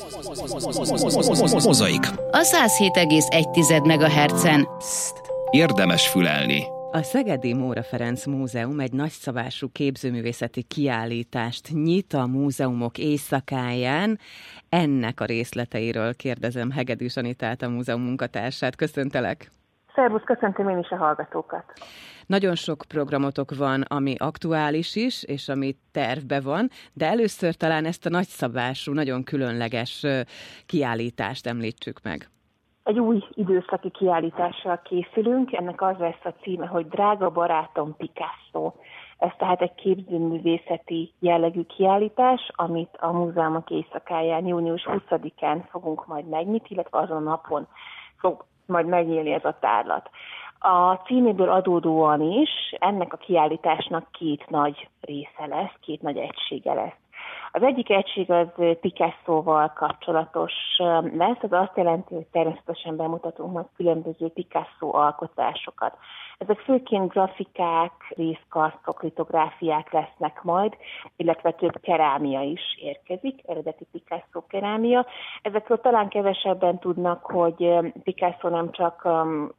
Mozaik. A 107,1 MHz-en. Érdemes fülelni. A Szegedi Móra Ferenc Múzeum egy nagyszabású képzőművészeti kiállítást nyit a múzeumok éjszakáján. Ennek a részleteiről kérdezem Hegedűs Anitát, a múzeum munkatársát. Köszöntelek! Szervusz, köszöntöm én is a hallgatókat! Nagyon sok programotok van, ami aktuális is, és ami tervbe van, de először talán ezt a nagyszabású, nagyon különleges kiállítást említsük meg. Egy új időszaki kiállítással készülünk, ennek az lesz a címe, hogy Drága barátom Picasso. Ez tehát egy képzőművészeti jellegű kiállítás, amit a múzeumok éjszakáján, június 20-án fogunk majd megnyitni, illetve azon a napon fog majd megnyílni ez a tárlat. A címéből adódóan is ennek a kiállításnak két nagy része lesz, két nagy egysége lesz. Az egyik egység az Picasso-val kapcsolatos lesz, az azt jelenti, hogy természetesen bemutatunk majd különböző Picasso alkotásokat. Ezek főként grafikák, részkarcok, litográfiák lesznek majd, illetve több kerámia is érkezik, eredeti Picasso kerámia. Ezekről talán kevesebben tudnak, hogy Picasso nem csak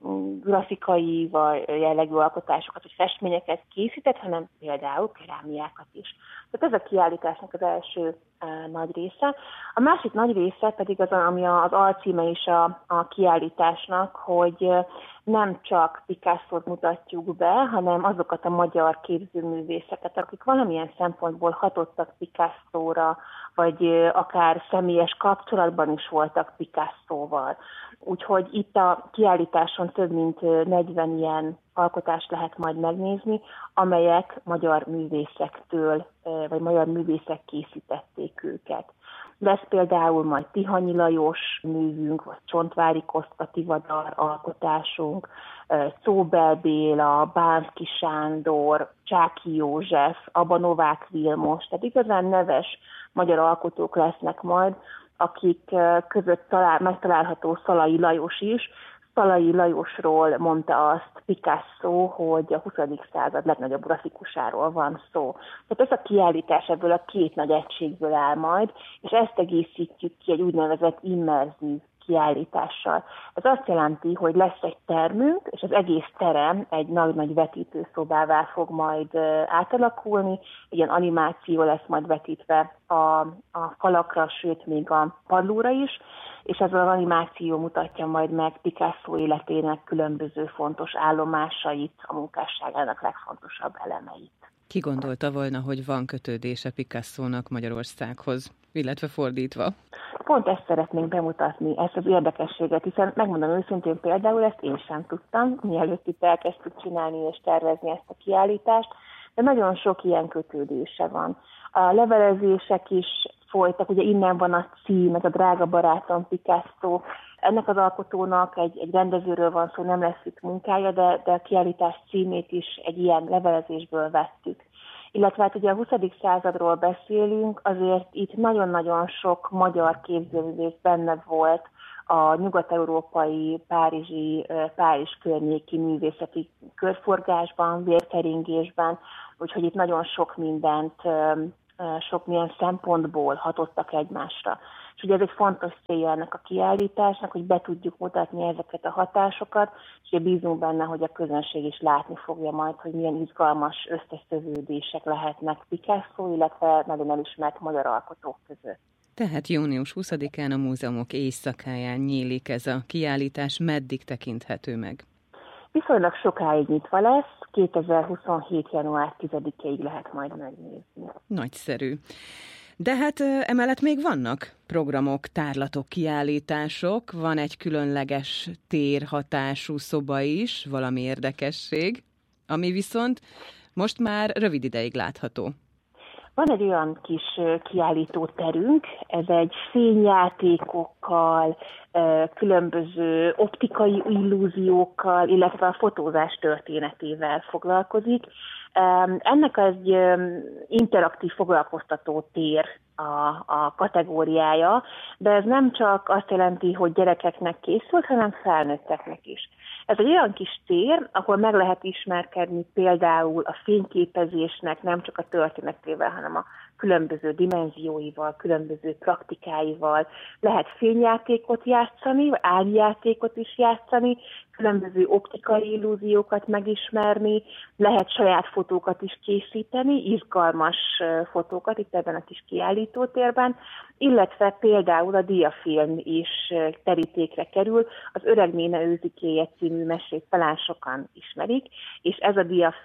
grafikai vagy jellegű alkotásokat, vagy festményeket készített, hanem például kerámiákat is. Tehát ez a kiállításnak az első nagy része. A másik nagy része pedig az, ami az alcíme is a kiállításnak, hogy nem csak Picasso-t mutatjuk be, hanem azokat a magyar képzőművészeket, akik valamilyen szempontból hatottak Picasso-ra, vagy akár személyes kapcsolatban is voltak Picasso-val. Úgyhogy itt a kiállításon több mint 40 ilyen alkotást lehet majd megnézni, amelyek magyar művészektől, vagy magyar művészek készítették őket. Lesz például majd Tihanyi Lajos művünk, vagy Csontvári Kosztka Tivadar alkotásunk, Czóbel Béla, Bánszky Sándor, Csáky József, Aba Novák Vilmos, tehát igazán neves magyar alkotók lesznek majd, akik között megtalálható Szalai Lajos is. Szalai Lajosról mondta azt Picasso, hogy a 20. század legnagyobb grafikusáról van szó. Tehát ez a kiállítás ebből a két nagy egységből áll majd, és ezt egészítjük ki egy úgynevezett immerzív kiállítással. Ez azt jelenti, hogy lesz egy termünk, és az egész terem egy nagy vetítőszobává fog majd átalakulni, ilyen animáció lesz majd vetítve a falakra, sőt még a padlóra is, és ez az animáció mutatja majd meg Picasso életének különböző fontos állomásait, a munkásságának legfontosabb elemeit. Ki gondolta volna, hogy van kötődése Picasso-nak Magyarországhoz, illetve fordítva? Pont ezt szeretnénk bemutatni, ezt az érdekességet, hiszen megmondom őszintén, például ezt én sem tudtam, mielőtt itt elkezdtük csinálni és tervezni ezt a kiállítást, de nagyon sok ilyen kötődése van. A levelezések is folytak, ugye innen van a cím, ez a Drága barátom Picasso. Ennek az alkotónak egy rendezőről van szó, nem lesz itt munkája, de a kiállítás címét is egy ilyen levelezésből vettük. Illetve hát ugye a 20. századról beszélünk, azért itt nagyon-nagyon sok magyar képzőművész benne volt a nyugat-európai, Párizs környéki művészeti körforgásban, vérkeringésben, úgyhogy itt nagyon sok mindent, sok milyen szempontból hatottak egymásra. És ugye ez egy fontos célja ennek a kiállításnak, hogy be tudjuk mutatni ezeket a hatásokat, és bízunk benne, hogy a közönség is látni fogja majd, hogy milyen izgalmas összeszövődések lehetnek Picasso, illetve nagyon elismert magyar alkotók között. Tehát június 20-án a múzeumok éjszakáján nyílik ez a kiállítás, meddig tekinthető meg? Viszonylag sokáig nyitva lesz, 2027. január 10-ig lehet majd megnézni. Nagyszerű. De hát emellett még vannak programok, tárlatok, kiállítások, van egy különleges térhatású szoba is, valami érdekesség, ami viszont most már rövid ideig látható. Van egy olyan kis kiállító terünk, ez egy fényjátékokkal, különböző optikai illúziókkal, illetve a fotózás történetével foglalkozik. Ennek egy interaktív foglalkoztató tér a kategóriája, de ez nem csak azt jelenti, hogy gyerekeknek készült, hanem felnőtteknek is. Ez egy olyan kis tér, ahol meg lehet ismerkedni például a fényképezésnek nem csak a történetével, hanem a különböző dimenzióival, különböző praktikáival. Lehet fényjátékot játszani, ágjátékot is játszani, különböző optikai illúziókat megismerni, lehet saját fotókat is készíteni, izgalmas fotókat itt ebben a kis kiállítótérben, illetve például a diafilm is terítékre kerül. Az Öreg néne őzikéje című mesét talán sokan ismerik, és ezt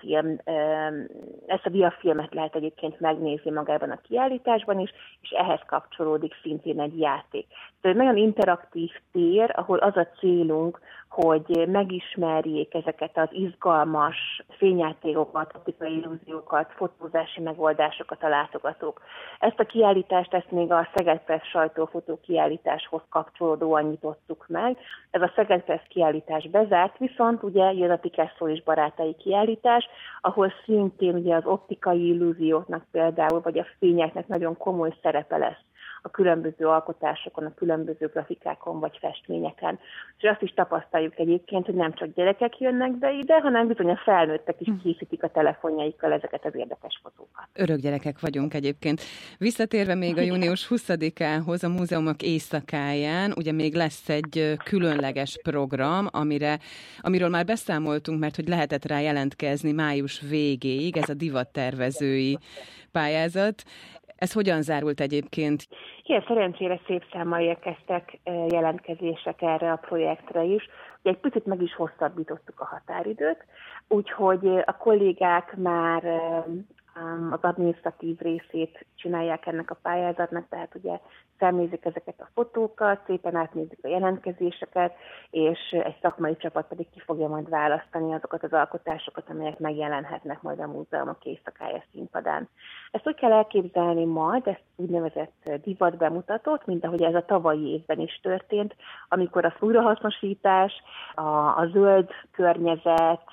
a diafilmet lehet egyébként megnézni magában a kiállításban is, és ehhez kapcsolódik szintén egy játék. Tehát nagyon interaktív tér, ahol az a célunk, hogy megismerjék ezeket az izgalmas fényjátékokat, optikai illúziókat, fotózási megoldásokat a látogatók. Ezt a kiállítást, ezt még a Szeged-Press sajtófotó kiállításhoz kapcsolódóan nyitottuk meg. Ez a Szeged-Press kiállítás bezárt, viszont ugye jön a Picasso és barátai kiállítás, ahol szintén ugye az optikai illúzióknak például, vagy a fényeknek nagyon komoly szerepe lesz a különböző alkotásokon, a különböző grafikákon vagy festményeken. És azt is tapasztaljuk egyébként, hogy nem csak gyerekek jönnek be ide, hanem bizony a felnőttek is készítik a telefonjaikkal ezeket az érdekes fotókat. Örök gyerekek vagyunk egyébként. Visszatérve még a június 20-ához, a múzeumok éjszakáján, ugye még lesz egy különleges program, amiről már beszámoltunk, mert hogy lehetett rá jelentkezni május végéig, ez a divattervezői pályázat. Ez hogyan zárult egyébként? Igen, szerencsére szép számmal érkeztek jelentkezések erre a projektre is. Ugye egy picit meg is hosszabbítottuk a határidőt, úgyhogy a kollégák már az adminisztratív részét csinálják ennek a pályázatnak, tehát ugye felnézik ezeket a fotókat, szépen átnézik a jelentkezéseket, és egy szakmai csapat pedig ki fogja majd választani azokat az alkotásokat, amelyek megjelenhetnek majd a múzeumok éjszakája színpadán. Ezt úgy kell elképzelni majd, ezt úgynevezett divat bemutatót, mint ahogy ez a tavalyi évben is történt, amikor az újrahasznosítás, a zöld környezet,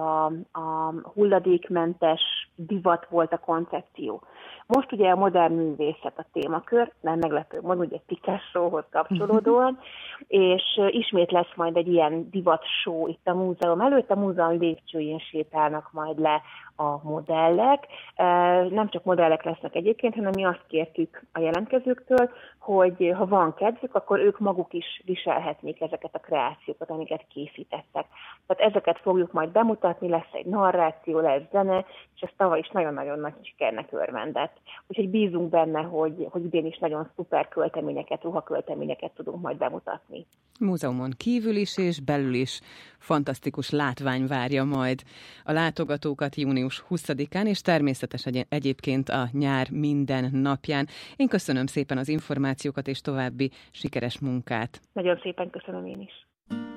a hulladékmentes divat volt a koncepció. Most ugye a modern művészet a témakör, nem meglepő módon, ugye Picassóhoz kapcsolódóan, és ismét lesz majd egy ilyen divat show itt a múzeum előtt, a múzeum lépcsőjén sétálnak majd le a modellek. Nem csak modellek lesznek egyébként, hanem mi azt kértük a jelentkezőktől, hogy ha van kedvük, akkor ők maguk is viselhetnék ezeket a kreációkat, amiket készítettek. Tehát ezeket fogjuk majd bemutatni, lesz egy narráció, lesz zene, és ez tavaly is nagyon-nagyon nagy sikernek örvendett. Úgyhogy bízunk benne, hogy idén is nagyon szuper költeményeket, ruhakölteményeket tudunk majd bemutatni. Múzeumon kívül is és belül is fantasztikus látvány várja majd a látogatókat június 20-án, és természetesen egyébként a nyár minden napján. Én köszönöm szépen az információkat, és további sikeres munkát. Nagyon szépen köszönöm én is.